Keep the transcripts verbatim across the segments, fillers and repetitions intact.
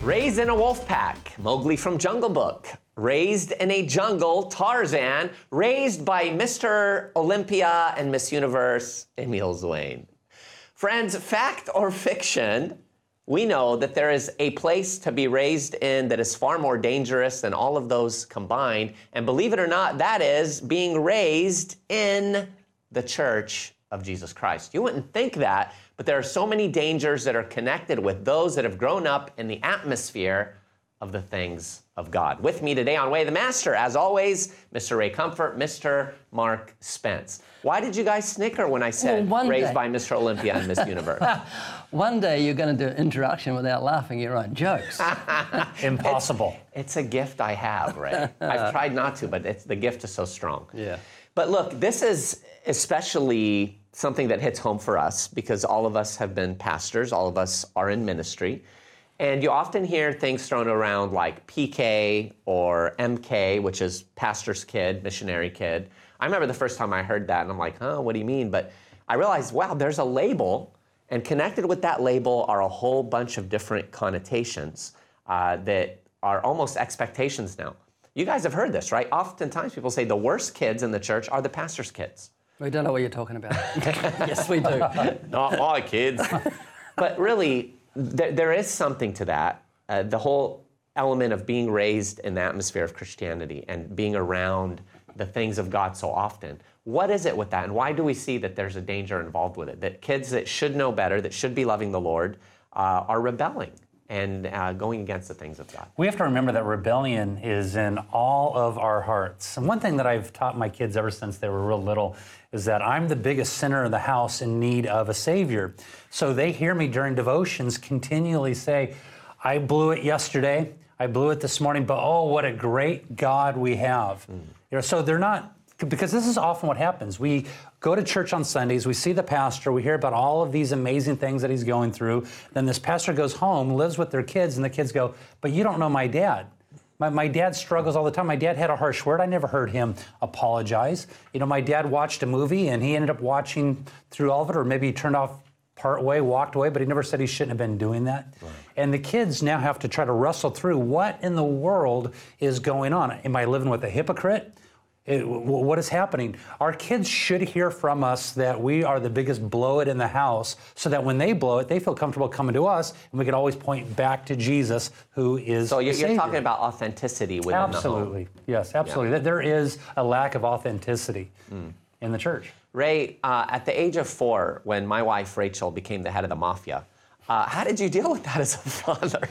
Raised in a wolf pack, Mowgli from Jungle Book. Raised in a jungle, Tarzan. Raised by Mister Olympia and Miss Universe, Emil Zwane. Friends, fact or fiction, we know that there is a place to be raised in that is far more dangerous than all of those combined. And believe it or not, that is being raised in the Church of Jesus Christ. You wouldn't think that, but there are so many dangers that are connected with those that have grown up in the atmosphere of the things of God. With me today on Way of the Master, as always, Mister Ray Comfort, Mister Mark Spence. Why did you guys snicker when I said well, raised day. by Mister Olympia and Miss Universe? One day you're going to do introduction without laughing at your own jokes. Impossible. It's, it's a gift I have, Ray. I've tried not to, but it's, the gift is so strong. Yeah. But look, this is especially something that hits home for us because all of us have been pastors, all of us are in ministry. And you often hear things thrown around like P K or M K, which is pastor's kid, missionary kid. I remember the first time I heard that and I'm like, huh, what do you mean? But I realized, wow, there's a label, and connected with that label are a whole bunch of different connotations uh, that are almost expectations now. You guys have heard this, right? Oftentimes people say the worst kids in the church are the pastor's kids. We don't know what you're talking about. Yes, we do. Not my kids. But really, there, there is something to that. Uh, the whole element of being raised in the atmosphere of Christianity and being around the things of God so often. What is it with that? And why do we see that there's a danger involved with it? That kids that should know better, that should be loving the Lord, uh, are rebelling and uh, going against the things of God. We have to remember that rebellion is in all of our hearts. And one thing that I've taught my kids ever since they were real little is that I'm the biggest sinner in the house in need of a Savior. So they hear me during devotions continually say, I blew it yesterday, I blew it this morning, but oh, what a great God we have. Mm. You know, so they're not, because this is often what happens. We go to church on Sundays, we see the pastor, we hear about all of these amazing things that he's going through. Then this pastor goes home, lives with their kids, and the kids go, but you don't know my dad. My, my dad struggles all the time. My dad had a harsh word. I never heard him apologize. You know, my dad watched a movie, and he ended up watching through all of it, or maybe he turned off part way, walked away, but he never said he shouldn't have been doing that. Right. And the kids now have to try to wrestle through what in the world is going on. Am I living with a hypocrite? It, what is happening? Our kids should hear from us that we are the biggest blow it in the house, so that when they blow it, they feel comfortable coming to us, and we can always point back to Jesus, who is So you're, the you're talking about authenticity within absolutely. the home. Yes, absolutely. Yeah. There is a lack of authenticity mm. in the church. Ray, uh, at the age of four, when my wife Rachel became the head of the mafia, uh, how did you deal with that as a father?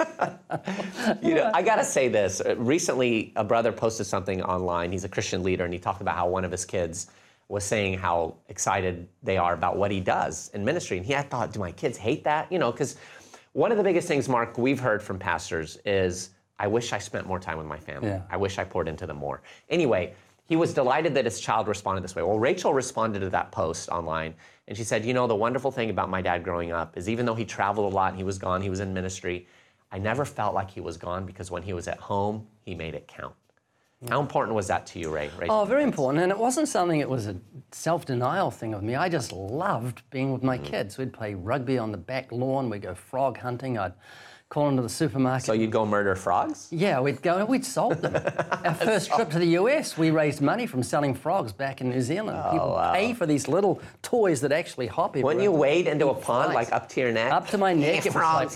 You know, I gotta say this. Recently, a brother posted something online. He's a Christian leader, and he talked about how one of his kids was saying how excited they are about what he does in ministry. And he had thought, do my kids hate that? You know, because one of the biggest things, Mark, we've heard from pastors is, I wish I spent more time with my family. Yeah. I wish I poured into them more. Anyway, he was delighted that his child responded this way. Well, Rachel responded to that post online, and she said, you know, the wonderful thing about my dad growing up is even though he traveled a lot and he was gone, he was in ministry, I never felt like he was gone because when he was at home, he made it count. Yeah. How important was that to you, Ray? Ray oh, very important. And it wasn't something, it was a self-denial thing of me. I just loved being with my mm-hmm. kids. We'd play rugby on the back lawn. We'd go frog hunting. I'd call into the supermarket. So you'd go murder frogs? Yeah, we'd go and we'd sold them. Our first trip to the U S, we raised money from selling frogs back in New Zealand. Oh, People wow. pay for these little toys that actually hop everywhere. When you wade into a pond, like up to your neck? Up to my neck. Hey, it frogs, was